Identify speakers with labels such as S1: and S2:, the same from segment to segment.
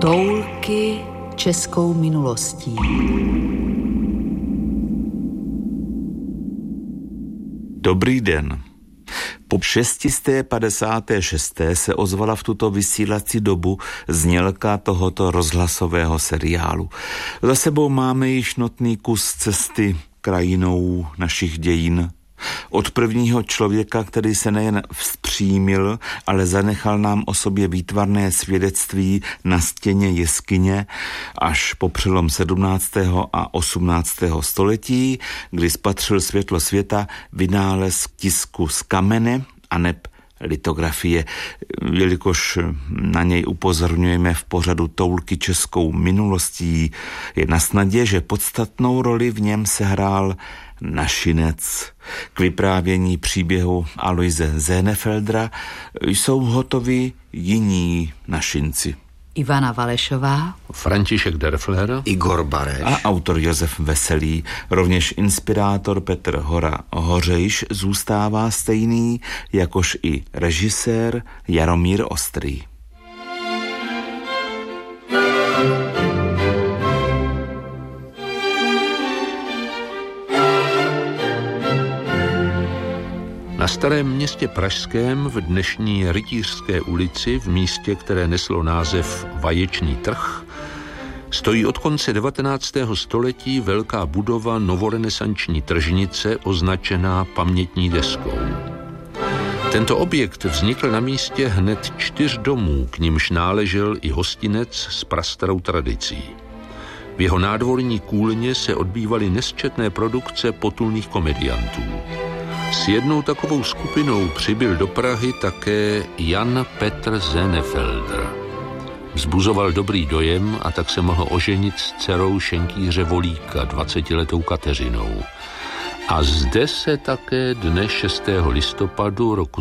S1: Toulky českou minulostí.
S2: Dobrý den. Po 656. se ozvala v tuto vysílací dobu znělka tohoto rozhlasového seriálu. Za sebou máme již notný kus cesty krajinou našich dějin. Od prvního člověka, který se nejen vzpřímil, ale zanechal nám o sobě výtvarné svědectví na stěně jeskyně, až po přelom 17. a 18. století, kdy spatřil světlo světa vynález tisku z kamene aneb litografie, jelikož na něj upozorňujeme v pořadu Toulky českou minulostí, je nasnadě, že podstatnou roli v něm sehrál našinec. K vyprávění příběhu Aloise Senefeldera jsou hotovi jiní našinci.
S1: Ivana Valešová,
S3: František Derfler,
S4: Igor Bareš
S2: a autor Josef Veselý. Rovněž inspirátor Petr Hora Hořejš zůstává stejný, jakož i režisér Jaromír Ostrý.
S3: Na Starém Městě pražském v dnešní Rytířské ulici, v místě, které neslo název Vaječný trh, stojí od konce 19. století velká budova novorenesanční tržnice označená pamětní deskou. Tento objekt vznikl na místě hned 4 domů, k nimž náležel i hostinec s prastarou tradicí. V jeho nádvorní kůlně se odbývaly nesčetné produkce potulných komediantů. S jednou takovou skupinou přibyl do Prahy také Jan Petr Senefelder. Vzbuzoval dobrý dojem a tak se mohl oženit s dcerou šenkýře Volíka, 20letou Kateřinou. A zde se také dne 6. listopadu roku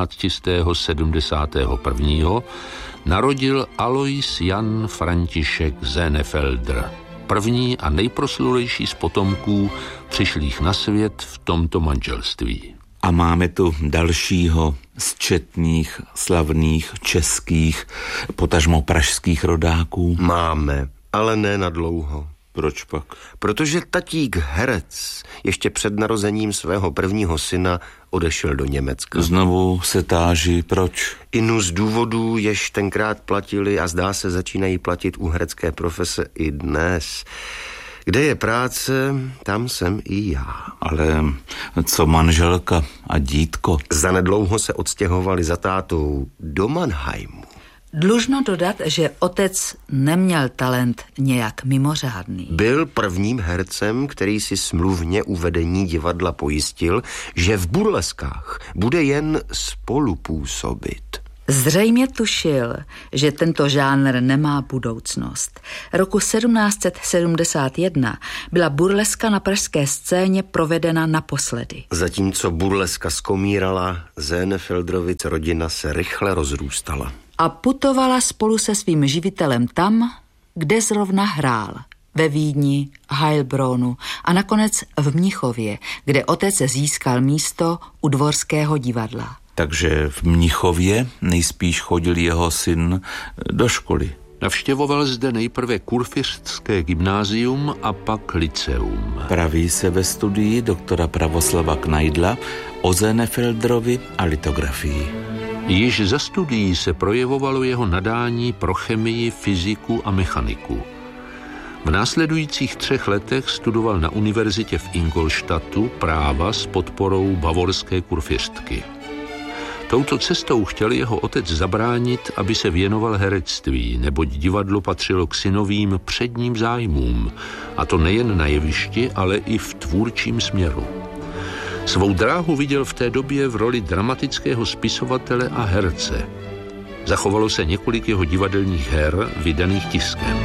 S3: 1771 narodil Alois Jan František Senefelder, první a nejproslulejší z potomků přišlých na svět v tomto manželství.
S2: A máme tu dalšího z četných, slavných českých, potažmo pražských rodáků.
S4: Máme, ale ne na dlouho.
S2: Proč pak?
S4: Protože tatík herec ještě před narozením svého prvního syna odešel do Německa.
S2: Znovu se táží, proč?
S4: Inu z důvodů, jež tenkrát platili a zdá se začínají platit u herecké profese i dnes. Kde je práce, tam jsem i já.
S2: Ale co manželka a dítko?
S4: Zanedlouho se odstěhovali za tátou do Mannheimu.
S1: Dlužno dodat, že otec neměl talent nějak mimořádný.
S4: Byl prvním hercem, který si smluvně u vedení divadla pojistil, že v burleskách bude jen spolupůsobit.
S1: Zřejmě tušil, že tento žánr nemá budoucnost. Roku 1771 byla burleska na pražské scéně provedena naposledy.
S4: Zatímco burleska skomírala, Senefelderovic rodina se rychle rozrůstala.
S1: A putovala spolu se svým živitelem tam, kde zrovna hrál. Ve Vídni, Heilbronu a nakonec v Mnichově, kde otec získal místo u Dvorského divadla.
S2: Takže v Mnichově nejspíš chodil jeho syn do školy.
S3: Navštěvoval zde nejprve kurfiřtské gymnázium a pak lyceum.
S2: Praví se ve studii doktora Pravoslava Kneidla o Senefelderovi a litografii.
S3: Již za studií se projevovalo jeho nadání pro chemii, fyziku a mechaniku. V následujících 3 letech studoval na univerzitě v Ingolstadtu práva s podporou bavorské kurfiřtky. Touto cestou chtěl jeho otec zabránit, aby se věnoval herectví, neboť divadlo patřilo k synovým předním zájmům, a to nejen na jevišti, ale i v tvůrčím směru. Svou dráhu viděl v té době v roli dramatického spisovatele a herce. Zachovalo se několik jeho divadelních her vydaných tiskem.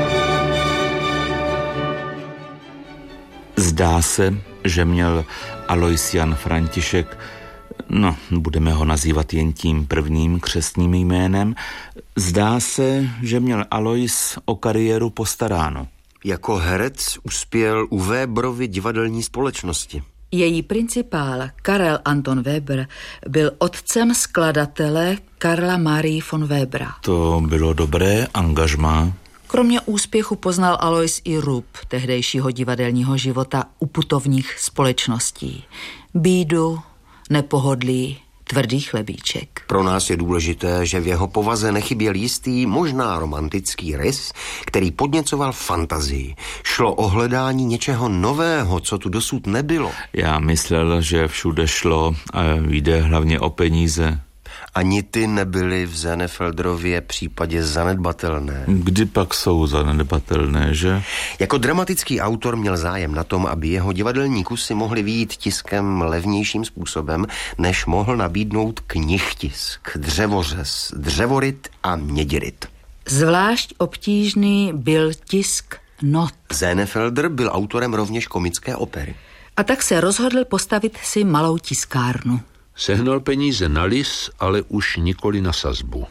S2: Zdá se, že měl Alois Jan František, budeme ho nazývat jen tím prvním křestním jménem, zdá se, že měl Alois o kariéru postaráno.
S4: Jako herec uspěl u Weberovy divadelní společnosti.
S1: Její principál Karel Anton Weber byl otcem skladatele Karla Marii von Webera.
S2: To bylo dobré angažmá.
S1: Kromě úspěchu poznal Alois i rub tehdejšího divadelního života u putovních společností. Bídu, nepohodlí, tvrdý chlebíček.
S4: Pro nás je důležité, že v jeho povaze nechyběl jistý, možná romantický rys, který podněcoval fantazii. Šlo o hledání něčeho nového, co tu dosud nebylo.
S2: Já myslel, že všude šlo a jde hlavně o peníze.
S4: Ani ty nebyly v Senefeldrově případě zanedbatelné.
S2: Kdy pak jsou zanedbatelné, že?
S4: Jako dramatický autor měl zájem na tom, aby jeho divadelní kusy mohly vyjít tiskem levnějším způsobem, než mohl nabídnout knihtisk, dřevořez, dřevoryt a mědiryt.
S1: Zvlášť obtížný byl tisk not.
S4: Senefelder byl autorem rovněž komické opery.
S1: A tak se rozhodl postavit si malou tiskárnu.
S3: Sehnal peníze na lis, ale už nikoli na sazbu.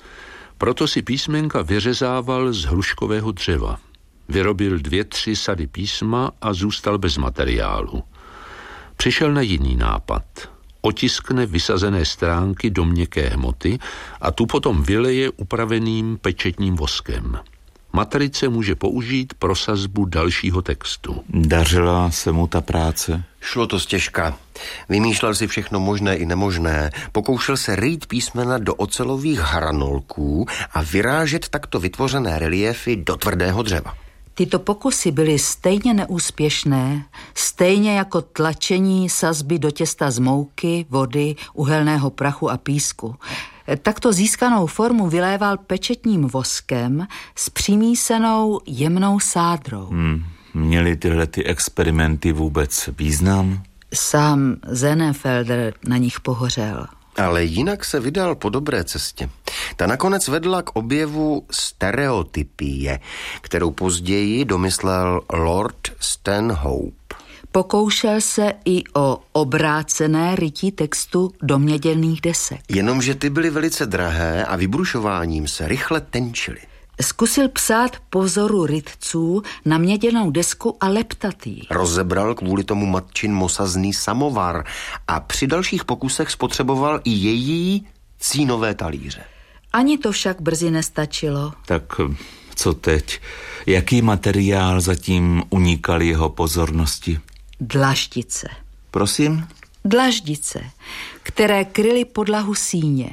S3: Proto si písmenka vyřezával z hruškového dřeva. Vyrobil 2-3 sady písma a zůstal bez materiálu. Přišel na jiný nápad. Otiskne vysazené stránky do měkké hmoty a tu potom vyleje upraveným pečetním voskem. Matrice může použít pro sazbu dalšího textu.
S2: Dařila se mu ta práce?
S4: Šlo to ztěžka. Vymýšlel si všechno možné i nemožné. Pokoušel se rýt písmena do ocelových hranolků a vyrážet takto vytvořené reliéfy do tvrdého dřeva.
S1: Tyto pokusy byly stejně neúspěšné, stejně jako tlačení sazby do těsta z mouky, vody, uhelného prachu a písku. Takto získanou formu vyléval pečetním voskem s přimísenou jemnou sádrou.
S2: Měly tyhle ty experimenty vůbec význam?
S1: Sám Senefelder na nich pohořel.
S4: Ale jinak se vydal po dobré cestě. Ta nakonec vedla k objevu stereotypie, kterou později domyslel Lord Stanhope.
S1: Pokoušel se i o obrácené rytí textu do měděných desek.
S4: Jenomže ty byly velice drahé a vybrušováním se rychle tenčily.
S1: Zkusil psát po vzoru rytců na měděnou desku a leptat ji.
S4: Rozebral kvůli tomu matčin mosazný samovar a při dalších pokusech spotřeboval i její cínové talíře.
S1: Ani to však brzy nestačilo.
S2: Tak co teď? Jaký materiál zatím unikal jeho pozornosti?
S1: Dlaždice.
S2: Prosím?
S1: Dlaždice, které kryly podlahu síně,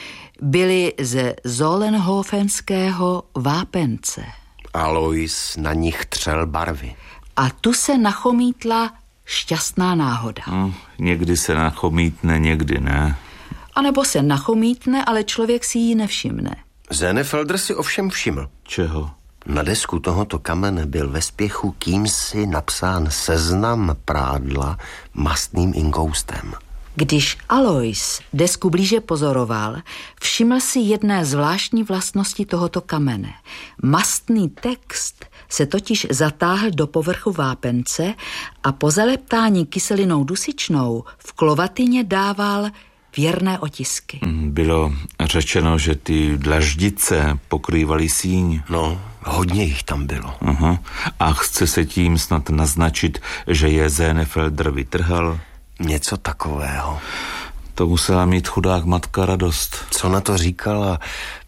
S1: byly ze Zollenhofenského vápence.
S4: Alois na nich třel barvy.
S1: A tu se nachomítla šťastná náhoda.
S2: Někdy se nachomítne, někdy ne.
S1: A nebo se nachomítne, ale člověk si ji nevšimne.
S4: Senefelder si ovšem všiml.
S2: Čeho?
S4: Na desku tohoto kamene byl ve spěchu kýmsi napsán seznam prádla mastným inkoustem.
S1: Když Alois desku blíže pozoroval, všiml si jedné zvláštní vlastnosti tohoto kamene. Mastný text se totiž zatáhl do povrchu vápence a po zaleptání kyselinou dusičnou v klovatyně dával věrné otisky.
S2: Bylo řečeno, že ty dlaždice pokrývaly síň.
S4: No, hodně jich tam bylo.
S2: A chce se tím snad naznačit, že je Senefelder vytrhal?
S4: Něco takového.
S2: To musela mít chudák matka radost.
S4: Co na to říkala,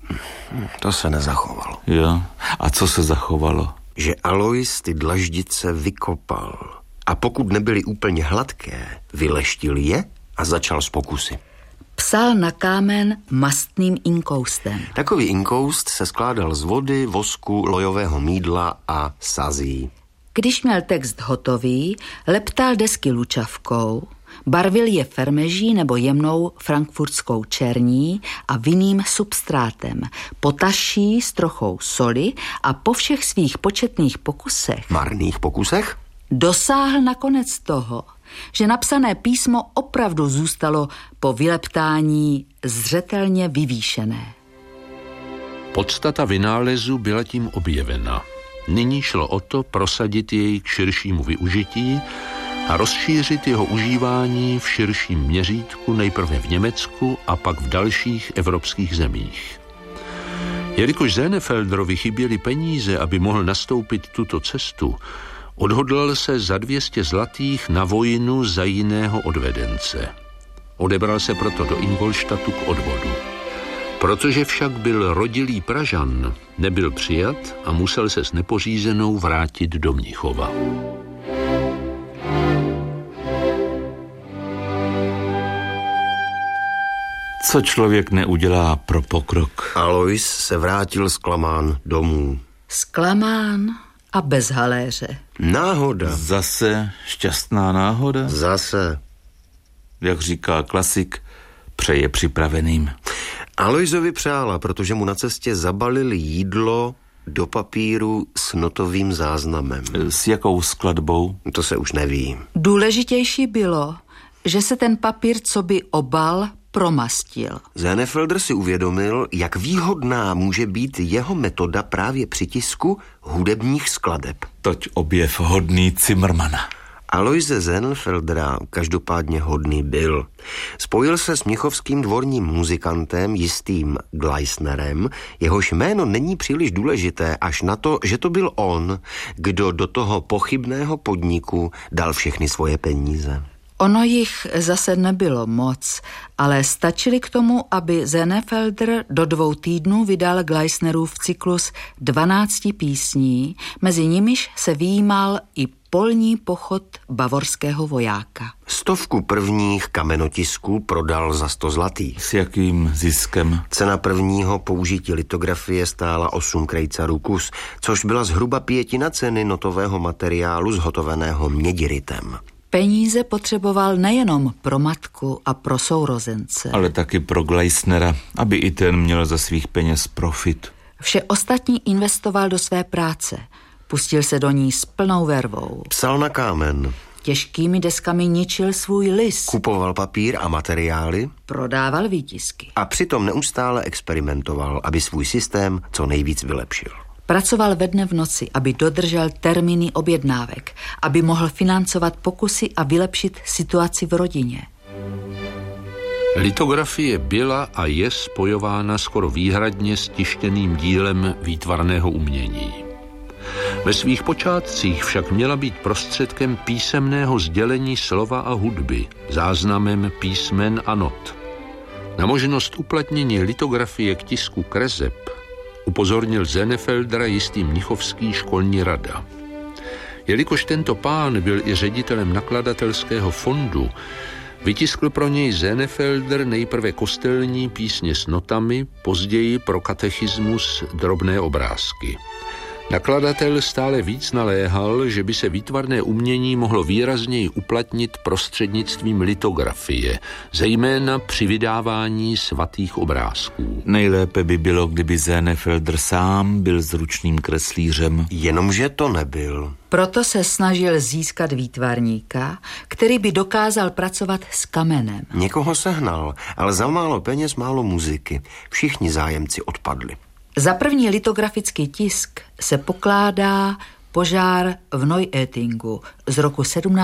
S4: to se nezachovalo.
S2: Jo? A co se zachovalo?
S4: Že Alois ty dlaždice vykopal. A pokud nebyly úplně hladké, vyleštil je a začal s pokusy.
S1: Psal na kámen mastným inkoustem.
S4: Takový inkoust se skládal z vody, vosku, lojového mýdla a sazí.
S1: Když měl text hotový, leptal desky lučavkou, barvil je fermeží nebo jemnou frankfurtskou černí a vinným substrátem, potaší s trochou soli a po všech svých početných pokusech,
S4: Marných pokusech?
S1: Dosáhl nakonec toho, že napsané písmo opravdu zůstalo po vyleptání zřetelně vyvýšené.
S3: Podstata vynálezu byla tím objevena. Nyní šlo o to prosadit jej k širšímu využití a rozšířit jeho užívání v širším měřítku nejprve v Německu a pak v dalších evropských zemích. Jelikož Senefelderovi chyběly peníze, aby mohl nastoupit tuto cestu, Odhodlal se za 200 zlatých na vojnu za jiného odvedence. Odebral se proto do Ingolštatu k odvodu. Protože však byl rodilý Pražan, nebyl přijat a musel se s nepořízenou vrátit do Mnichova.
S2: Co člověk neudělá pro pokrok?
S4: Alois se vrátil zklamán domů.
S1: Zklamán a bez haléře.
S4: Náhoda.
S2: Zase šťastná náhoda?
S4: Zase.
S2: Jak říká klasik, přeje připraveným.
S4: Aloisovi přála, protože mu na cestě zabalili jídlo do papíru s notovým záznamem.
S2: S jakou skladbou?
S4: To se už neví.
S1: Důležitější bylo, že se ten papír, co by obal, promastil.
S4: Senefelder si uvědomil, jak výhodná může být jeho metoda právě při tisku hudebních skladeb.
S2: Toť objev hodný Zimmermana.
S4: Aloise Senefeldera každopádně hodný byl. Spojil se s mnichovským dvorním muzikantem jistým Gleisnerem, jehož jméno není příliš důležité až na to, že to byl on, kdo do toho pochybného podniku dal všechny svoje peníze.
S1: Ono jich zase nebylo moc, ale stačili k tomu, aby Senefelder do 2 týdnů vydal Gleisnerův cyklus 12 písní, mezi nimiž se vyjímal i polní pochod bavorského vojáka.
S4: 100 prvních kamenotisků prodal za 100 zlatých.
S2: S jakým ziskem?
S4: Cena prvního použití litografie stála 8 krejcarů kus, což byla zhruba 1/5 ceny notového materiálu zhotoveného mědiritem.
S1: Peníze potřeboval nejenom pro matku a pro sourozence,
S2: Ale taky pro Gleisnera, aby i ten měl za svých peněz profit.
S1: Vše ostatní investoval do své práce. Pustil se do ní s plnou vervou.
S4: Psal na kámen.
S1: Těžkými deskami ničil svůj lis.
S4: Kupoval papír a materiály.
S1: Prodával výtisky.
S4: A přitom neustále experimentoval, aby svůj systém co nejvíc vylepšil.
S1: Pracoval ve dne v noci, aby dodržel termíny objednávek, aby mohl financovat pokusy a vylepšit situaci v rodině.
S3: Litografie byla a je spojována skoro výhradně s tištěným dílem výtvarného umění. Ve svých počátcích však měla být prostředkem písemného sdělení slova a hudby, záznamem písmen a not. Na možnost uplatnění litografie k tisku kreseb upozornil Senefeldera jistý mnichovský školní rada. Jelikož tento pán byl i ředitelem nakladatelského fondu, vytiskl pro něj Senefelder nejprve kostelní písně s notami, později pro katechismus drobné obrázky. Nakladatel stále víc naléhal, že by se výtvarné umění mohlo výrazněji uplatnit prostřednictvím litografie, zejména při vydávání svatých obrázků.
S2: Nejlépe by bylo, kdyby Senefelder sám byl zručným kreslířem.
S4: Jenomže to nebyl.
S1: Proto se snažil získat výtvarníka, který by dokázal pracovat s kamenem.
S4: Někoho sehnal, ale za málo peněz málo muziky. Všichni zájemci odpadli.
S1: Za první litografický tisk se pokládá požár v Neuötingu z roku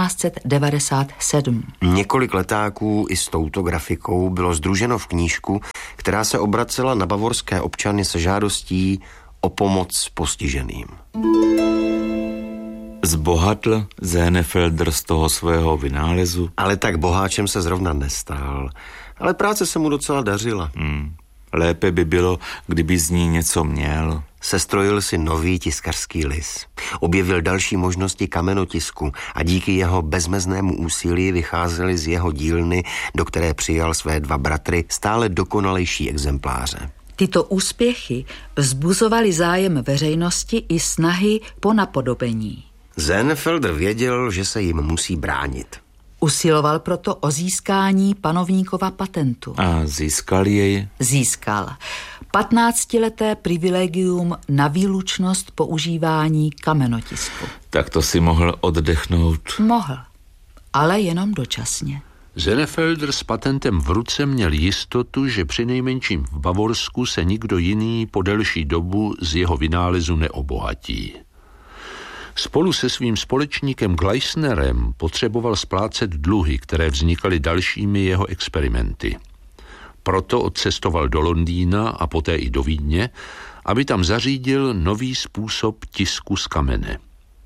S1: 1797.
S4: Několik letáků i s touto grafikou bylo sdruženo v knížku, která se obracela na bavorské občany se žádostí o pomoc postiženým.
S2: Zbohatl Senefelder z toho svého vynálezu?
S4: Ale tak boháčem se zrovna nestál. Ale práce se mu docela dařila.
S2: Lépe by bylo, kdyby z ní něco měl.
S4: Sestrojil si nový tiskařský lis. Objevil další možnosti kamenotisku a díky jeho bezmeznému úsilí vycházely z jeho dílny, do které přijal své 2 bratry, stále dokonalejší exempláře.
S1: Tyto úspěchy vzbuzovaly zájem veřejnosti i snahy po napodobení.
S4: Senefelder věděl, že se jim musí bránit.
S1: Usiloval proto o získání panovníkova patentu.
S2: A získal jej?
S1: Získal 15leté privilegium na výlučnost používání kamenotisku.
S2: Tak to si mohl oddechnout.
S1: Mohl, ale jenom dočasně.
S3: Senefelder s patentem v ruce měl jistotu, že přinejmenším v Bavorsku se nikdo jiný po delší dobu z jeho vynálezu neobohatí. Spolu se svým společníkem Gleisnerem potřeboval splácet dluhy, které vznikaly dalšími jeho experimenty. Proto odcestoval do Londýna a poté i do Vídně, aby tam zařídil nový způsob tisku z kamene.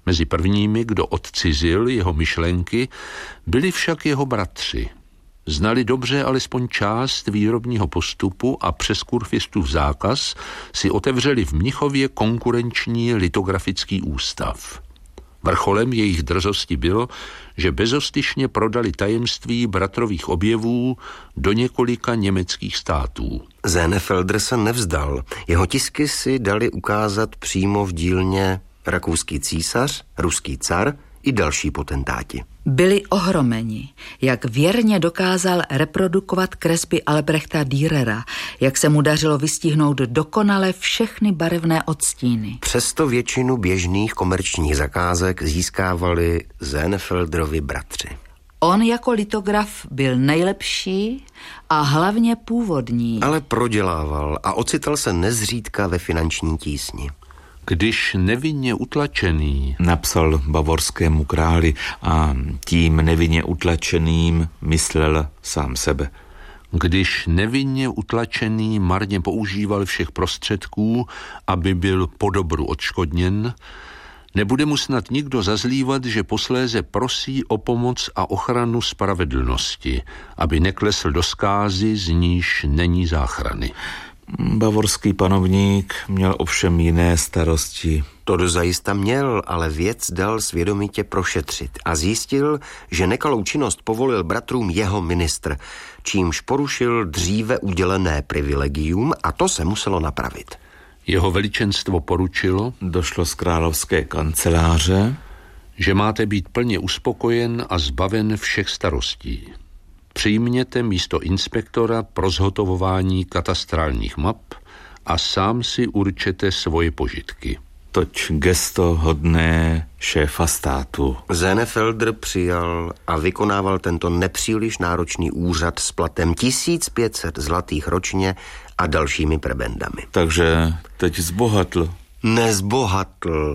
S3: Mezi prvními, kdo odcizil jeho myšlenky, byli však jeho bratři. Znali dobře alespoň část výrobního postupu a přes kurfistův zákaz si otevřeli v Mnichově konkurenční litografický ústav. Vrcholem jejich drzosti bylo, že bezostyšně prodali tajemství bratrových objevů do několika německých států.
S4: Senefelder se nevzdal. Jeho tisky si dali ukázat přímo v dílně rakouský císař, ruský car i další potentáti.
S1: Byli ohromeni, jak věrně dokázal reprodukovat kresby Albrechta Dürera, jak se mu dařilo vystihnout dokonale všechny barevné odstíny.
S4: Přesto většinu běžných komerčních zakázek získávali Senefelderovi bratři.
S1: On jako litograf byl nejlepší a hlavně původní.
S4: Ale prodělával a ocital se nezřídka ve finanční tísni.
S3: Když nevinně utlačený,
S2: napsal bavorskému králi a tím nevinně utlačeným myslel sám sebe.
S3: Když nevinně utlačený marně používal všech prostředků, aby byl po dobru odškodněn, nebude mu snad nikdo zazlívat, že posléze prosí o pomoc a ochranu spravedlnosti, aby neklesl do zkázy, z níž není záchrany.
S2: Bavorský panovník měl ovšem jiné starosti.
S4: To dozajista měl, ale věc dal svědomitě prošetřit a zjistil, že nekalou činnost povolil bratrům jeho ministr, čímž porušil dříve udělené privilegium a to se muselo napravit.
S3: Jeho veličenstvo poručilo,
S2: došlo z královské kanceláře,
S3: že máte být plně uspokojen a zbaven všech starostí. Přijměte místo inspektora pro zhotovování katastrálních map a sám si určete svoje požitky.
S2: Toť gesto hodné šéfa státu.
S4: Senefelder přijal a vykonával tento nepříliš náročný úřad s platem 1500 zlatých ročně a dalšími prebendami.
S2: Takže teď zbohatl.
S4: Nezbohatl,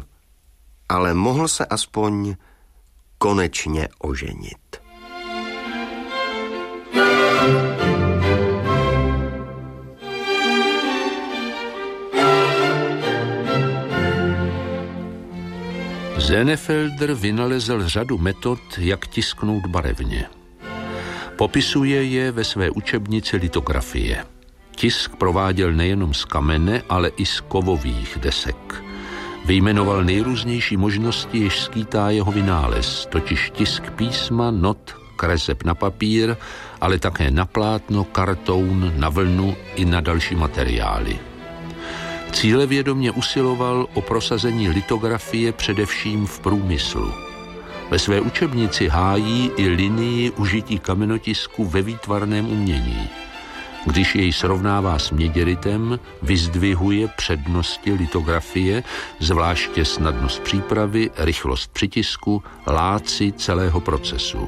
S4: ale mohl se aspoň konečně oženit.
S3: Senefelder vynalezl řadu metod, jak tisknout barevně. Popisuje je ve své učebnici litografie. Tisk prováděl nejenom z kamene, ale i z kovových desek. Vyjmenoval nejrůznější možnosti, jež skýtá jeho vynález, totiž tisk písma, not, kreseb na papír, ale také na plátno, kartoun, na vlnu i na další materiály. Cílevědomě usiloval o prosazení litografie především v průmyslu. Ve své učebnici hájí i linii užití kamenotisku ve výtvarném umění. Když jej srovnává s měděritem, vyzdvihuje přednosti litografie, zvláště snadnost přípravy, rychlost přitisku, láci celého procesu.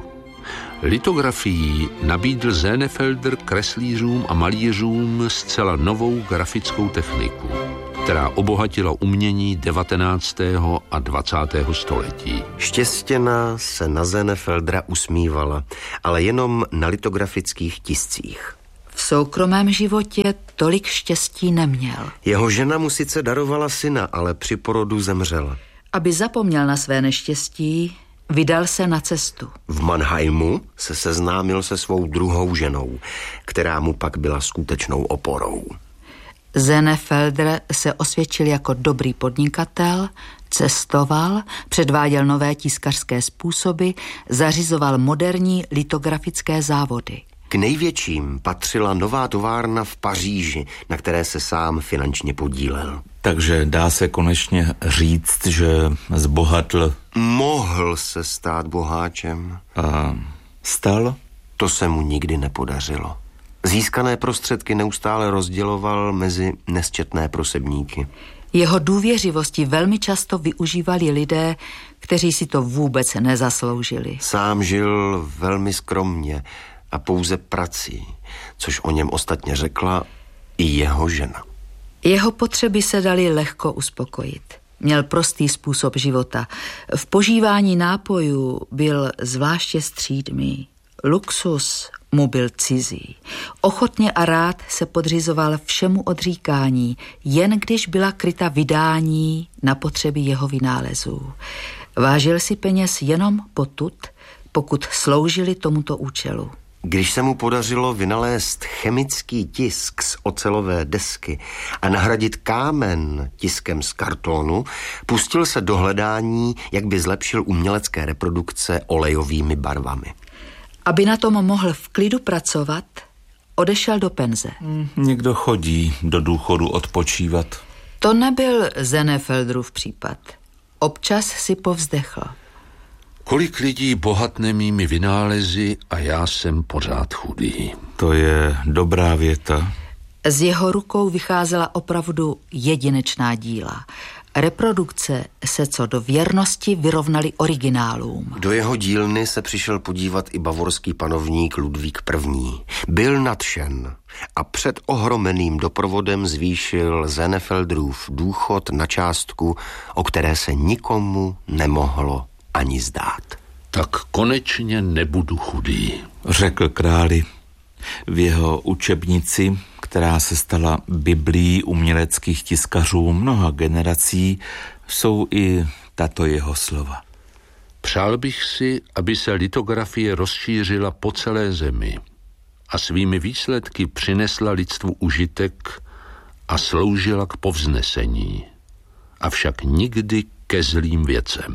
S3: Litografií nabídl Senefelder kreslířům a malířům zcela novou grafickou techniku, která obohatila umění 19. a 20. století.
S4: Štěstěna se na Senefeldera usmívala, ale jenom na litografických tiscích.
S1: V soukromém životě tolik štěstí neměl.
S4: Jeho žena mu sice darovala syna, ale při porodu zemřela.
S1: Aby zapomněl na své neštěstí, vydal se na cestu.
S4: V Mannheimu se seznámil se svou druhou ženou, která mu pak byla skutečnou oporou.
S1: Senefelder se osvědčil jako dobrý podnikatel, cestoval, předváděl nové tiskařské způsoby, zařizoval moderní litografické závody.
S4: K největším patřila nová továrna v Paříži, na které se sám finančně podílel.
S2: Takže dá se konečně říct, že zbohatl.
S4: Mohl se stát boháčem.
S2: A stal?
S4: To se mu nikdy nepodařilo. Získané prostředky neustále rozděloval mezi nesčetné prosebníky.
S1: Jeho důvěřivosti velmi často využívali lidé, kteří si to vůbec nezasloužili.
S4: Sám žil velmi skromně a pouze prací, což o něm ostatně řekla i jeho žena.
S1: Jeho potřeby se daly lehko uspokojit. Měl prostý způsob života. V požívání nápojů byl zvláště střídmý. Luxus mu byl cizí. Ochotně a rád se podřizoval všemu odříkání, jen když byla kryta vydání na potřeby jeho vynálezů. Vážil si peněz jenom potud, pokud sloužili tomuto účelu.
S4: Když se mu podařilo vynalézt chemický tisk z ocelové desky a nahradit kámen tiskem z kartonu, pustil se do hledání, jak by zlepšil umělecké reprodukce olejovými barvami.
S1: Aby na tom mohl v klidu pracovat, odešel do penze.
S2: Někdo chodí do důchodu odpočívat.
S1: To nebyl Senefeldrův případ. Občas si povzdechl.
S3: Kolik lidí bohatne mými vynálezy a já jsem pořád chudý.
S2: To je dobrá věta.
S1: Z jeho rukou vycházela opravdu jedinečná díla. Reprodukce se co do věrnosti vyrovnaly originálům.
S4: Do jeho dílny se přišel podívat i bavorský panovník Ludvík I. Byl nadšen a před ohromeným doprovodem zvýšil Senefeldrův důchod na částku, o které se nikomu nemohlo ani zdát.
S3: Tak konečně nebudu chudý,
S2: řekl králi. V jeho učebnici, která se stala biblií uměleckých tiskařů mnoha generací, jsou i tato jeho slova.
S3: Přál bych si, aby se litografie rozšířila po celé zemi a svými výsledky přinesla lidstvu užitek a sloužila k povznesení, avšak nikdy ke zlým věcem.